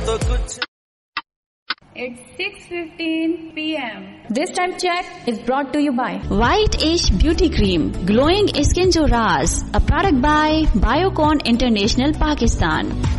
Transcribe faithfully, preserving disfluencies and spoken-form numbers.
तो कुछ. It's six fifteen p m This time check is brought to you by White Ash Beauty Cream, Glowing Skin Jo Raaz, a product by Biocon International Pakistan.